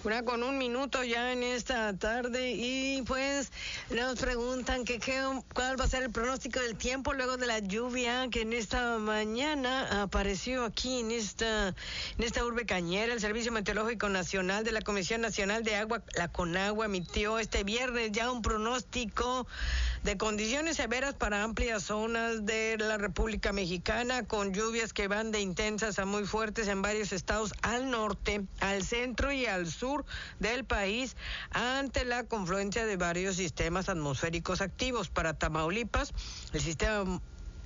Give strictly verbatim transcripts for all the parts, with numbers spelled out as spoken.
Una con un minuto ya en esta tarde y pues nos preguntan que qué, cuál va a ser el pronóstico del tiempo luego de la lluvia que en esta mañana apareció aquí en esta, en esta urbe cañera. El Servicio Meteorológico Nacional de la Comisión Nacional de Agua, la CONAGUA, emitió este viernes ya un pronóstico de condiciones severas para amplias zonas de la República Mexicana, con lluvias que van de intensas a muy fuertes en varios estados al norte, al centro y al sur del país, ante la confluencia de varios sistemas atmosféricos activos. Para Tamaulipas, el sistema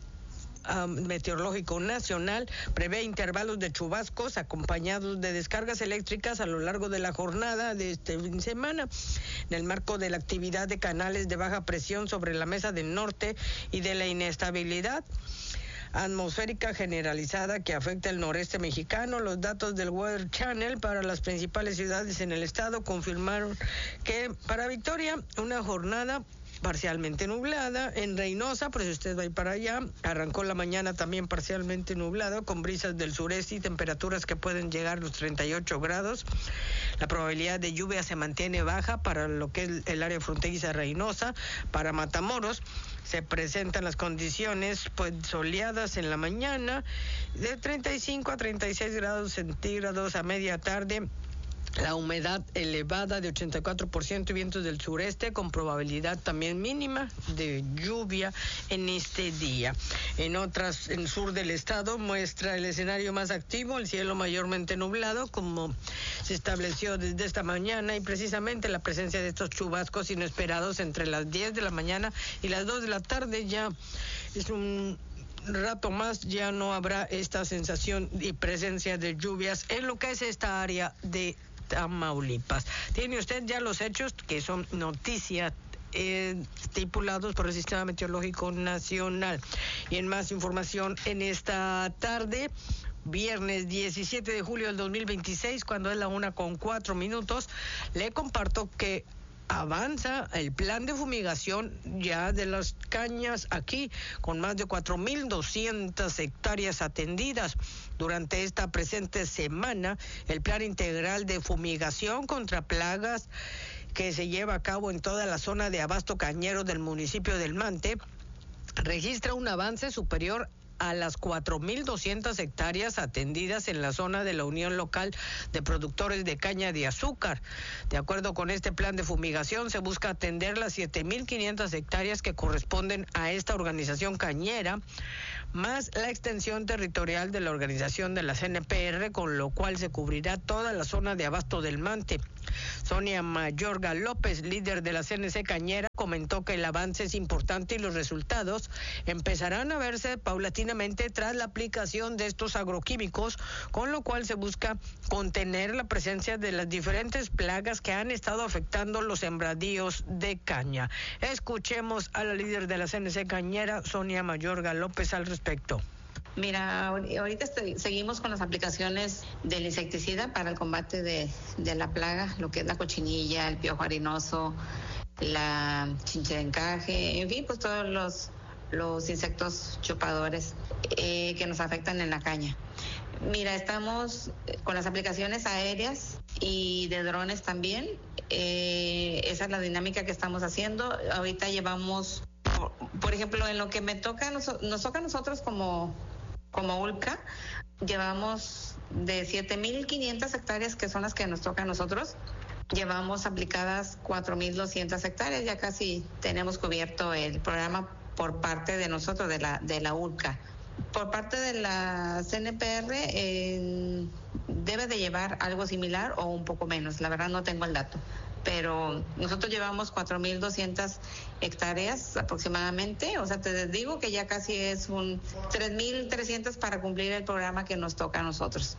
Um, Meteorológico Nacional prevé intervalos de chubascos acompañados de descargas eléctricas a lo largo de la jornada de este fin de semana, en el marco de la actividad de canales de baja presión sobre la mesa del norte y de la inestabilidad atmosférica generalizada que afecta el noreste mexicano. Los datos del Weather Channel para las principales ciudades en el estado confirmaron que para Victoria una jornada parcialmente nublada. En Reynosa, pues si usted va a ir para allá, arrancó la mañana también parcialmente nublada, con brisas del sureste y temperaturas que pueden llegar a los treinta y ocho grados. La probabilidad de lluvia se mantiene baja para lo que es el área fronteriza Reynosa. Para Matamoros se presentan las condiciones pues soleadas en la mañana, de treinta y cinco a treinta y seis grados centígrados a media tarde. La humedad elevada de ochenta y cuatro por ciento y vientos del sureste con probabilidad también mínima de lluvia en este día. En otras, en el sur del estado muestra el escenario más activo, el cielo mayormente nublado, como se estableció desde esta mañana, y precisamente la presencia de estos chubascos inesperados entre las diez de la mañana y las dos de la tarde ya es un rato más, ya no habrá esta sensación y presencia de lluvias en lo que es esta área de Tamaulipas. Tiene usted ya los hechos que son noticia eh, estipulados por el Sistema Meteorológico Nacional. Y en más información en esta tarde, viernes diecisiete de julio del dos mil veintiséis, cuando es la una con cuatro minutos, le comparto que avanza el plan de fumigación ya de las cañas aquí, con más de cuatro mil doscientas hectáreas atendidas. Durante esta presente semana, el plan integral de fumigación contra plagas que se lleva a cabo en toda la zona de abasto cañero del municipio del Mante registra un avance superior a las cuatro mil doscientas hectáreas atendidas en la zona de la Unión Local de Productores de Caña de Azúcar. De acuerdo con este plan de fumigación, se busca atender las siete mil quinientas hectáreas que corresponden a esta organización cañera, más la extensión territorial de la organización de la C N P R, con lo cual se cubrirá toda la zona de abasto del Mante. Sonia Mayorga López, líder de la C N C Cañera, comentó que el avance es importante y los resultados empezarán a verse paulatinamente tras la aplicación de estos agroquímicos, con lo cual se busca contener la presencia de las diferentes plagas que han estado afectando los sembradíos de caña. Escuchemos a la líder de la C N C Cañera, Sonia Mayorga López, al respecto. Mira, ahorita estoy, seguimos con las aplicaciones del insecticida para el combate de, de la plaga, lo que es la cochinilla, el piojo harinoso, la chinche de encaje, en fin, pues todos los, los insectos chupadores eh, que nos afectan en la caña. Mira, estamos con las aplicaciones aéreas y de drones también. Eh, esa es la dinámica que estamos haciendo. Ahorita llevamos, por, por ejemplo, en lo que me toca, nos, nos toca a nosotros como... Como U L C A, llevamos de siete mil quinientas hectáreas, que son las que nos tocan a nosotros, llevamos aplicadas cuatro mil doscientas hectáreas, ya casi tenemos cubierto el programa por parte de nosotros, de la, de la U L C A. Por parte de la C N P R, eh, debe de llevar algo similar o un poco menos, la verdad no tengo el dato. Pero nosotros llevamos cuatro mil doscientas hectáreas aproximadamente, o sea, te digo que ya casi es un tres mil trescientas para cumplir el programa que nos toca a nosotros.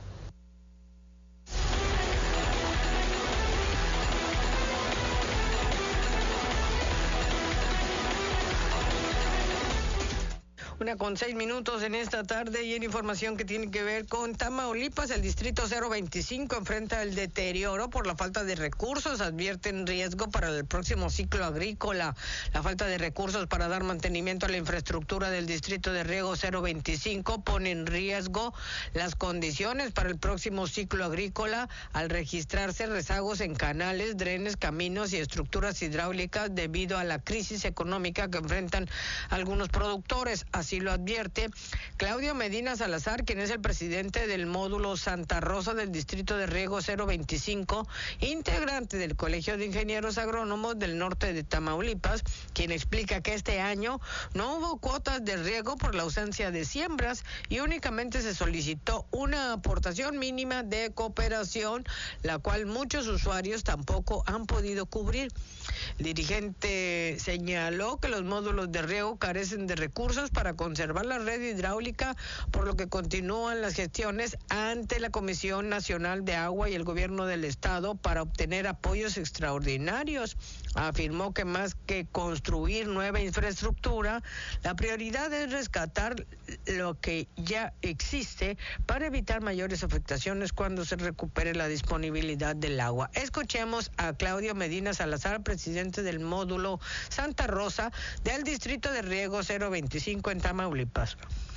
Una con seis minutos en esta tarde y en información que tiene que ver con Tamaulipas, el distrito cero veinticinco enfrenta el deterioro por la falta de recursos, advierten riesgo para el próximo ciclo agrícola. La falta de recursos para dar mantenimiento a la infraestructura del distrito de riego cero veinticinco pone en riesgo las condiciones para el próximo ciclo agrícola al registrarse rezagos en canales, drenes, caminos y estructuras hidráulicas debido a la crisis económica que enfrentan algunos productores. Así lo advierte Claudio Medina Salazar, quien es el presidente del módulo Santa Rosa del distrito de riego cero veinticinco, integrante del Colegio de Ingenieros Agrónomos del norte de Tamaulipas, quien explica que este año no hubo cuotas de riego por la ausencia de siembras y únicamente se solicitó una aportación mínima de cooperación, la cual muchos usuarios tampoco han podido cubrir. El dirigente señaló que los módulos de riego carecen de recursos para conservar la red hidráulica, por lo que continúan las gestiones ante la Comisión Nacional de Agua y el gobierno del estado para obtener apoyos extraordinarios. Afirmó que más que construir nueva infraestructura, la prioridad es rescatar lo que ya existe para evitar mayores afectaciones cuando se recupere la disponibilidad del agua. Escuchemos a Claudio Medina Salazar, presidente del módulo Santa Rosa del distrito de riego cero veinticinco en Tamaulipas.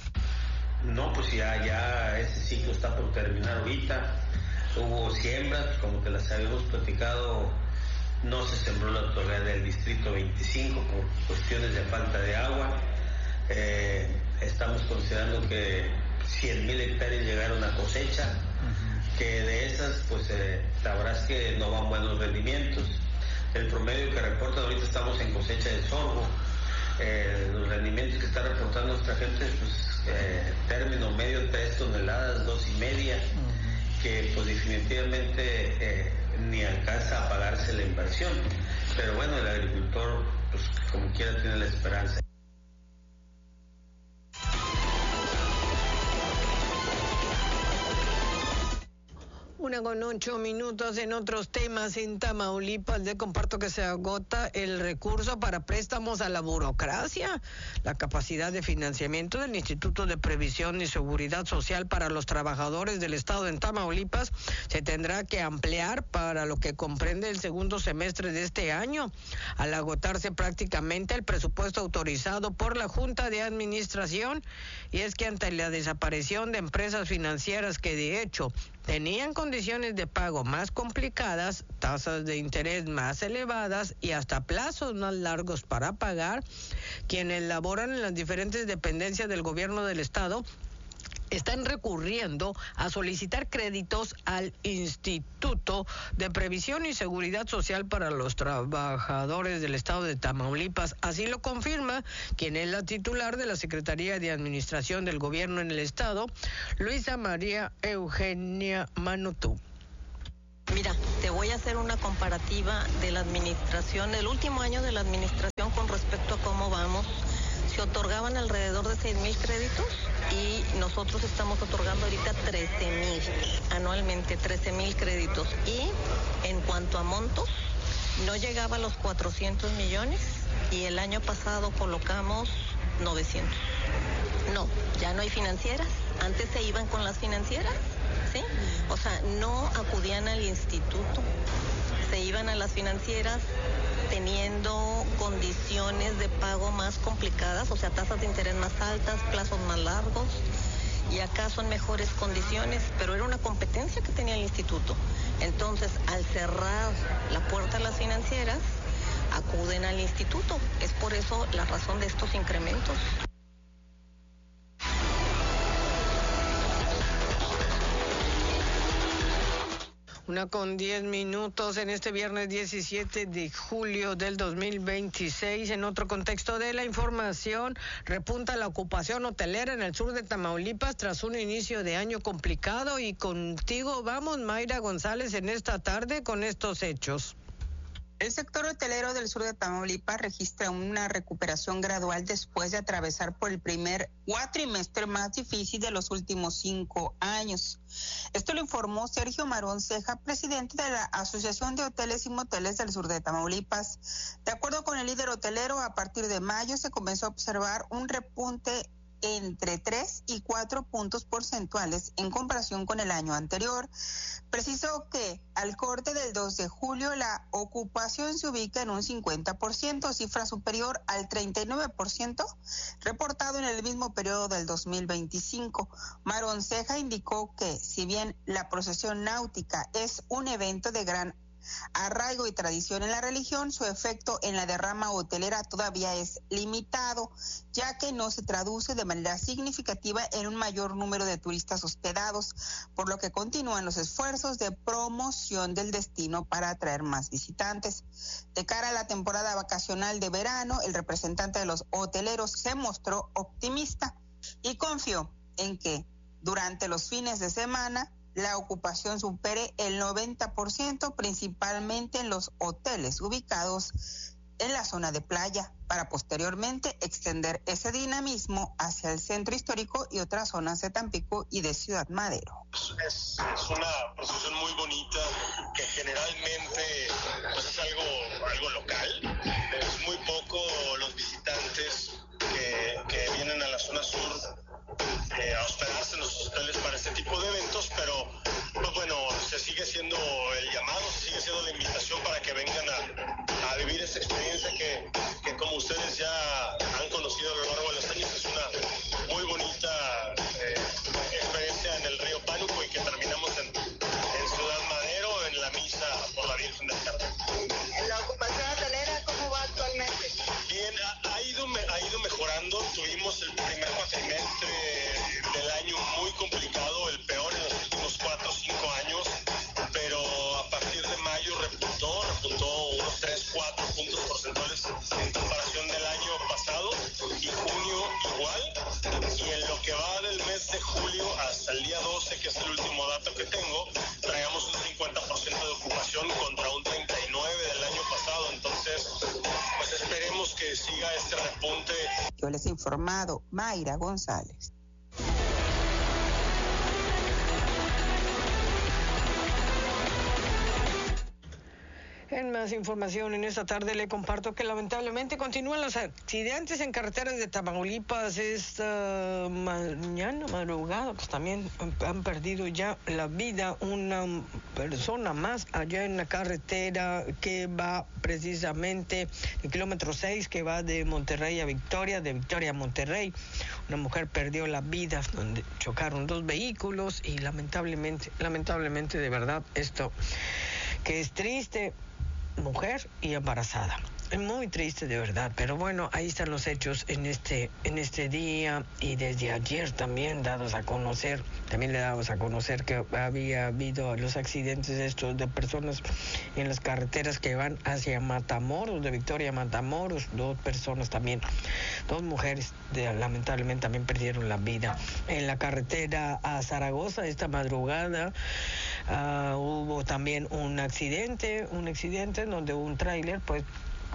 No, pues ya, ya ese ciclo está por terminar ahorita. Hubo siembras, como que las habíamos platicado, no se sembró la totalidad del distrito veinticinco por cuestiones de falta de agua. Eh, estamos considerando que cien mil hectáreas llegaron a cosecha, uh-huh. que de esas, pues eh, la verdad es que no van buenos rendimientos. El promedio que reportan ahorita estamos en cosecha de sorgo. Eh, los rendimientos que está reportando nuestra gente, pues eh, término medio tres toneladas, dos y media, uh-huh. que pues definitivamente eh, ni alcanza a pagarse la inversión. Pero bueno, el agricultor, pues como quiera, tiene la esperanza. Una con ocho minutos en otros temas en Tamaulipas. Le comparto que se agota el recurso para préstamos a la burocracia. La capacidad de financiamiento del Instituto de Previsión y Seguridad Social para los trabajadores del estado en Tamaulipas se tendrá que ampliar para lo que comprende el segundo semestre de este año, al agotarse prácticamente el presupuesto autorizado por la Junta de Administración. Y es que ante la desaparición de empresas financieras que de hecho tenían condiciones de pago más complicadas, tasas de interés más elevadas y hasta plazos más largos para pagar, quienes laboran en las diferentes dependencias del gobierno del estado están recurriendo a solicitar créditos al Instituto de Previsión y Seguridad Social para los Trabajadores del Estado de Tamaulipas. Así lo confirma quien es la titular de la Secretaría de Administración del Gobierno en el Estado, Luisa María Eugenia Manutú. Mira, te voy a hacer una comparativa de la administración, del último año de la administración con respecto a cómo vamos. Se otorgaban alrededor de seis mil créditos y nosotros estamos otorgando ahorita trece mil, anualmente trece mil créditos. Y en cuanto a montos, no llegaba a los cuatrocientos millones y el año pasado colocamos novecientos. No, ya no hay financieras. Antes se iban con las financieras, ¿sí? O sea, no acudían al instituto, se iban a las financieras teniendo condiciones de pago más complicadas, o sea, tasas de interés más altas, plazos más largos, y acá son mejores condiciones, pero era una competencia que tenía el instituto. Entonces, al cerrar la puerta a las financieras, acuden al instituto. Es por eso la razón de estos incrementos. Una con diez minutos en este viernes diecisiete de julio del dos mil veintiséis. En otro contexto de la información, repunta la ocupación hotelera en el sur de Tamaulipas tras un inicio de año complicado. Y contigo vamos, Mayra González, en esta tarde con estos hechos. El sector hotelero del sur de Tamaulipas registra una recuperación gradual después de atravesar por el primer cuatrimestre más difícil de los últimos cinco años. Esto lo informó Sergio Marón Ceja, presidente de la Asociación de Hoteles y Moteles del sur de Tamaulipas. De acuerdo con el líder hotelero, a partir de mayo se comenzó a observar un repunte entre tres y cuatro puntos porcentuales en comparación con el año anterior. Precisó que al corte del dos de julio la ocupación se ubica en un cincuenta por ciento, cifra superior al treinta y nueve por ciento reportado en el mismo periodo del dos mil veinticinco. Maronceja indicó que si bien la procesión náutica es un evento de gran arraigo y tradición en la religión, su efecto en la derrama hotelera todavía es limitado, ya que no se traduce de manera significativa en un mayor número de turistas hospedados, por lo que continúan los esfuerzos de promoción del destino para atraer más visitantes. De cara a la temporada vacacional de verano, el representante de los hoteleros se mostró optimista y confió en que durante los fines de semana la ocupación supere el noventa por ciento, principalmente en los hoteles ubicados en la zona de playa, para posteriormente extender ese dinamismo hacia el centro histórico y otras zonas de Tampico y de Ciudad Madero. Es, es una procesión muy bonita que generalmente pues, es algo, algo local. Es muy poco los visitantes que, que vienen a la zona sur Eh, a hospedarse en los hoteles para este tipo de eventos, pero pues bueno, se sigue siendo el llamado, se sigue siendo la invitación para que vengan a, a vivir esta experiencia que, que como ustedes ya han conocido a lo largo de los años, es una muy bonita eh, experiencia en el río Pánuco y que terminamos en, en Ciudad Madero en la misa por la Virgen del Carmen. ¿La ocupación hotelera cómo va actualmente? Bien, ha, ha, ido, ha ido mejorando. Tuvimos el primer cuatrimestre del año muy complicado, el peor en los últimos cuatro o cinco años, pero a partir de mayo repuntó, repuntó unos tres, cuatro puntos porcentuales en comparación del año pasado, y junio igual, y en lo que va del mes de julio hasta el día doce, que es el último dato que tengo, traíamos un cincuenta por ciento de ocupación contra un treinta y nueve por ciento del año pasado, entonces pues esperemos que siga este repunte. Yo les he informado, Mayra González. En más información en esta tarde le comparto que lamentablemente continúan los accidentes en carreteras de Tamaulipas. Esta mañana, madrugada, pues también han perdido ya la vida una persona más allá en la carretera que va precisamente el kilómetro seis, que va de Monterrey a Victoria, de Victoria a Monterrey. Una mujer perdió la vida donde chocaron dos vehículos y lamentablemente, lamentablemente de verdad esto que es triste. Mujer y embarazada. Es muy triste de verdad, pero bueno, ahí están los hechos en este en este día, y desde ayer también dados a conocer, también le damos a conocer que había habido los accidentes estos de personas en las carreteras que van hacia Matamoros, de Victoria a Matamoros, dos personas también, dos mujeres de, lamentablemente también perdieron la vida. En la carretera a Zaragoza esta madrugada uh, hubo también un accidente, un accidente donde un tráiler pues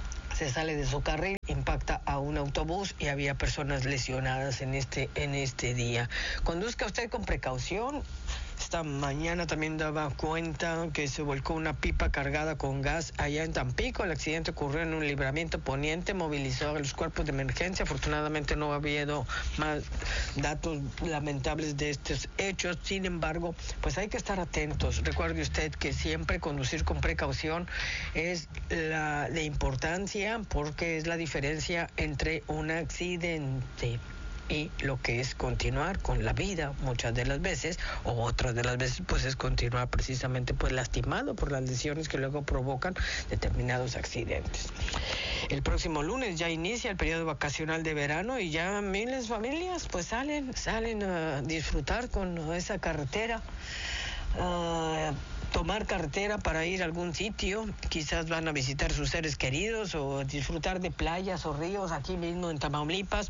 se sale de su carril, impacta a un autobús y había personas lesionadas en este en este día. Conduzca usted con precaución. Esta mañana también daba cuenta que se volcó una pipa cargada con gas allá en Tampico. El accidente ocurrió en un libramiento poniente, movilizó a los cuerpos de emergencia. Afortunadamente no ha habido más datos lamentables de estos hechos. Sin embargo, pues hay que estar atentos. Recuerde usted que siempre conducir con precaución es la de importancia, porque es la diferencia entre un accidente y lo que es continuar con la vida muchas de las veces, o otras de las veces pues es continuar precisamente pues lastimado por las lesiones que luego provocan determinados accidentes. El próximo lunes ya inicia el periodo vacacional de verano y ya miles de familias pues salen, salen a disfrutar con esa carretera, a tomar carretera para ir a algún sitio. Quizás van a visitar sus seres queridos o disfrutar de playas o ríos aquí mismo en Tamaulipas.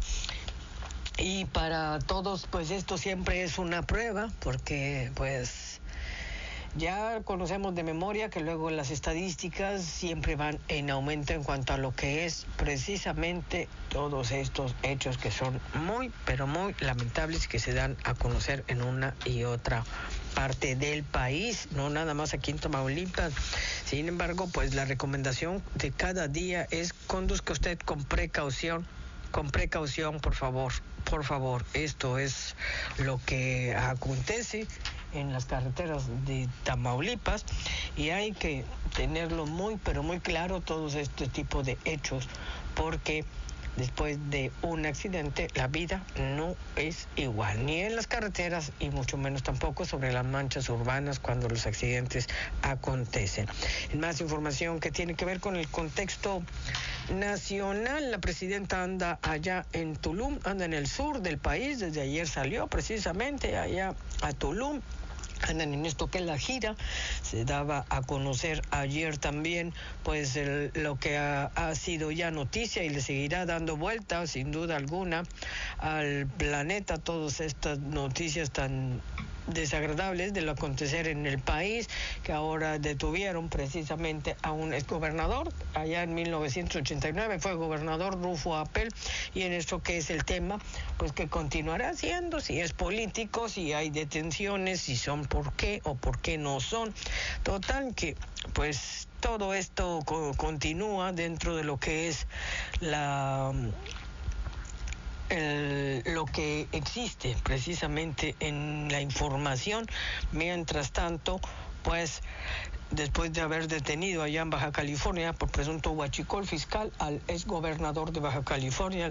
Y para todos, pues esto siempre es una prueba, porque pues ya conocemos de memoria que luego las estadísticas siempre van en aumento en cuanto a lo que es precisamente todos estos hechos que son muy, pero muy lamentables, que se dan a conocer en una y otra parte del país, no nada más aquí en Tamaulipas. Sin embargo, pues la recomendación de cada día es conduzca usted con precaución, con precaución, por favor, por favor. Esto es lo que acontece en las carreteras de Tamaulipas y hay que tenerlo muy, pero muy claro todos este tipo de hechos, porque después de un accidente la vida no es igual, ni en las carreteras y mucho menos tampoco sobre las manchas urbanas cuando los accidentes acontecen. En más información que tiene que ver con el contexto nacional, la presidenta anda allá en Tulum, anda en el sur del país, desde ayer salió precisamente allá a Tulum. Andan en esto que es la gira, se daba a conocer ayer también pues el, lo que ha, ha sido ya noticia y le seguirá dando vuelta sin duda alguna al planeta, todas estas noticias tan desagradables de lo acontecer en el país, que ahora detuvieron precisamente a un exgobernador, allá en mil novecientos ochenta y nueve fue gobernador Rufo Apel, y en esto que es el tema, pues que continuará siendo, si es político, si hay detenciones, si son por qué o por qué no son. Total que pues todo esto co- continúa dentro de lo que es la... El, lo que existe precisamente en la información. Mientras tanto, pues después de haber detenido allá en Baja California por presunto huachicol fiscal al exgobernador de Baja California,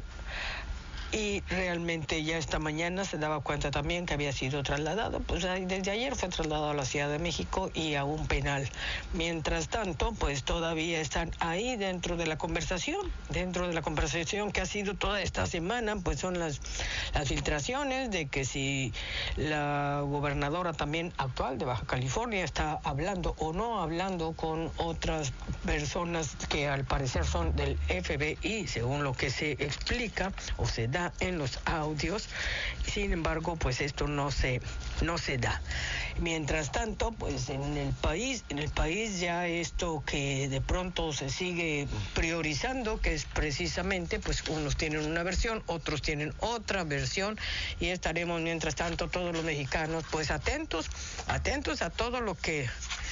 y realmente ya esta mañana se daba cuenta también que había sido trasladado, pues desde ayer fue trasladado a la Ciudad de México y a un penal. Mientras tanto, pues todavía están ahí dentro de la conversación, dentro de la conversación que ha sido toda esta semana, pues son las, las filtraciones de que si la gobernadora también actual de Baja California está hablando o no hablando con otras personas que al parecer son del F B I, según lo que se explica o se da en los audios. Sin embargo, pues esto no se no se da. Mientras tanto, pues en el país, en el país ya esto que de pronto se sigue priorizando, que es precisamente, pues unos tienen una versión, otros tienen otra versión, y estaremos mientras tanto todos los mexicanos pues atentos, atentos a todo lo que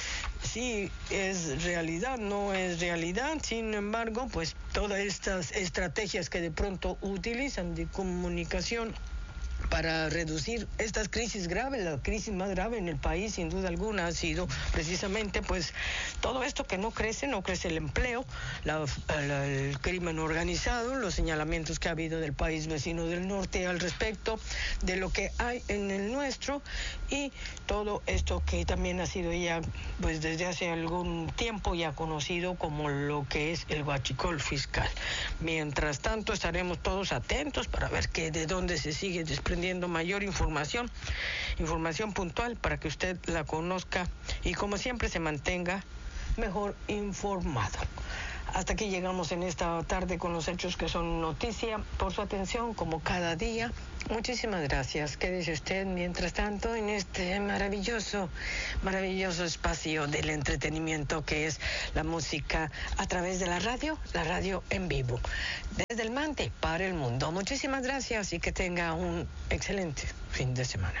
sí es realidad, no es realidad. Sin embargo, pues todas estas estrategias que de pronto utilizan de comunicación para reducir estas crisis graves, la crisis más grave en el país sin duda alguna ha sido precisamente pues todo esto que no crece, no crece el empleo, la, la, el crimen organizado, los señalamientos que ha habido del país vecino del norte al respecto de lo que hay en el nuestro, y todo esto que también ha sido ya pues desde hace algún tiempo ya conocido como lo que es el huachicol fiscal. Mientras tanto estaremos todos atentos para ver que de dónde se sigue desprendiendo mayor información, información puntual para que usted la conozca y como siempre se mantenga mejor informado. Hasta aquí llegamos en esta tarde con los hechos que son noticia. Por su atención, como cada día, muchísimas gracias. Quédese usted, mientras tanto, en este maravilloso, maravilloso espacio del entretenimiento que es la música a través de la radio, la radio en vivo. Desde el Mante para el mundo. Muchísimas gracias y que tenga un excelente fin de semana.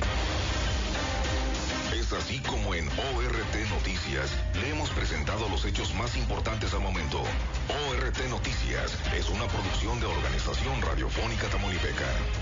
Es así como en O R T Noticias le hemos presentado los hechos más importantes al momento. O R T Noticias es una producción de Organización Radiofónica Tamaulipeca.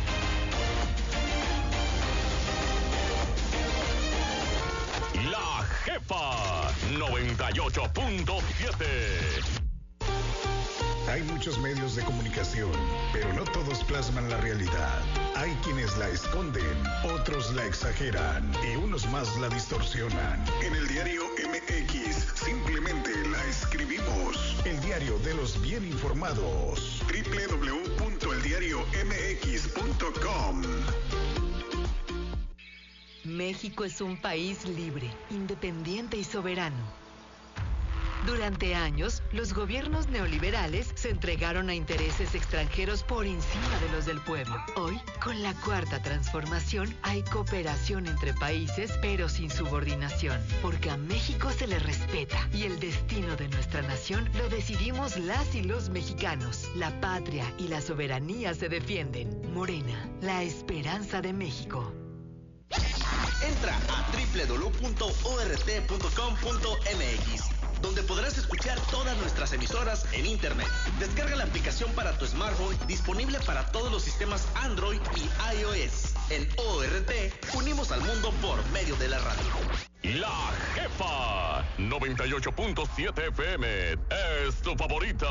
La Jefa noventa y ocho punto siete. Hay muchos medios de comunicación, pero no todos plasman la realidad. Hay quienes la esconden, otros la exageran y unos más la distorsionan. En el diario M X simplemente la escribimos. El diario de los bien informados. doble u doble u doble u punto el diario m x punto com. México es un país libre, independiente y soberano. Durante años, los gobiernos neoliberales se entregaron a intereses extranjeros por encima de los del pueblo. Hoy, con la cuarta transformación, hay cooperación entre países, pero sin subordinación, porque a México se le respeta y el destino de nuestra nación lo decidimos las y los mexicanos. La patria y la soberanía se defienden. Morena, la esperanza de México. Entra a doble u doble u doble u punto o r t punto com punto m x donde podrás escuchar todas nuestras emisoras en internet. Descarga la aplicación para tu smartphone, disponible para todos los sistemas Android y iOS. En O R T, unimos al mundo por medio de la radio. La Jefa noventa y ocho punto siete F M es tu favorita.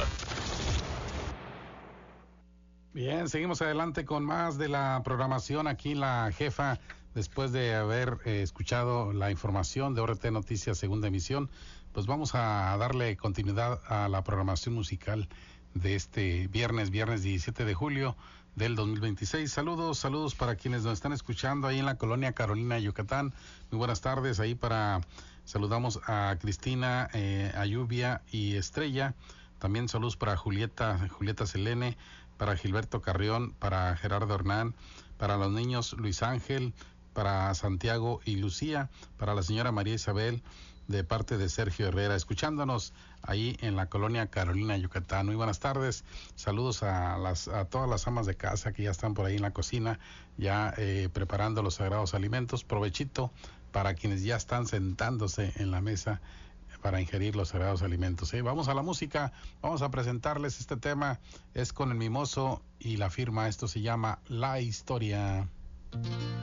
Bien, seguimos adelante con más de la programación aquí en La Jefa, después de haber eh, escuchado la información de O R T Noticias segunda emisión. Pues vamos a darle continuidad a la programación musical de este viernes, viernes diecisiete de julio del dos mil veintiséis. Saludos, saludos para quienes nos están escuchando ahí en la colonia Carolina, Yucatán. Muy buenas tardes. Ahí para saludamos a Cristina, eh, a Lluvia y Estrella. También saludos para Julieta, Julieta Selene, para Gilberto Carrión, para Gerardo Hernán, para los niños Luis Ángel, para Santiago y Lucía, para la señora María Isabel, de parte de Sergio Herrera, escuchándonos ahí en la colonia Carolina, Yucatán. Muy buenas tardes, saludos a las a todas las amas de casa que ya están por ahí en la cocina, ya eh, preparando los sagrados alimentos. Provechito para quienes ya están sentándose en la mesa para ingerir los sagrados alimentos. ¿eh? Vamos a la música, vamos a presentarles este tema, es con el Mimoso y la firma, esto se llama La Historia.